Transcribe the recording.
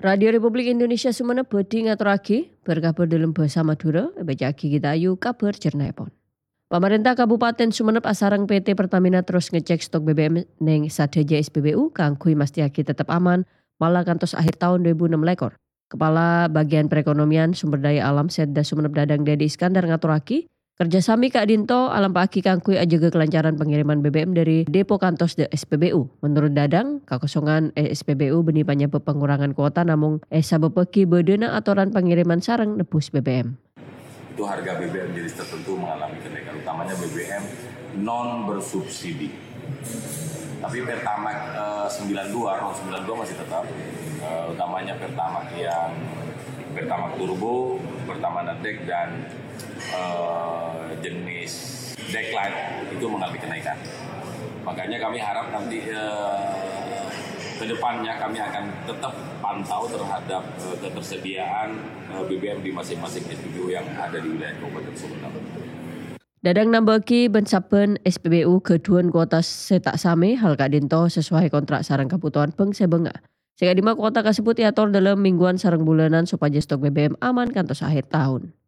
Radio Republik Indonesia Sumenep bodi ngaturake berkabar dalam bahasa Madura, bacaki kita ayu kabar jernepon. Pemerintah Kabupaten Sumenep asareng PT Pertamina terus ngecek stok BBM neng sadaya SPBU kanggo mestiake tetap aman malah kantos akhir tahun 2006. Kepala Bagian Perekonomian Sumber Daya Alam Setda Sumenep Dadang Dedi Iskandar ngaturaki kerjasami Kak Dinto alam paki kangkui ajaga kelancaran pengiriman BBM dari depo kantos de SPBU. Menurut Dadang, kekosongan SPBU benih penyebab pengurangan kuota namun sabepeki bedena aturan pengiriman sareng nebus BBM. Itu harga BBM jenis tertentu mengalami kenaikan, utamanya BBM non bersubsidi. Tapi Pertamax 92 masih tetap, utamanya Pertamax yang Pertamax Turbo, Pertamax Deck dan jenis Deckline itu mengalami kenaikan. Makanya kami harap nanti ke depannya kami akan tetap pantau terhadap ketersediaan BBM di masing-masing SPBU yang ada di wilayah Kabupaten Sumenep. Dadang nambaki bensapen SPBU keduan kuota setak same hal Kak Dinto sesuai kontrak sareng kebutuhan peng sebenga. Sehingga 5 kuota tersebut diatur dalam mingguan sareng bulanan supaya stok BBM aman kantos akhir tahun.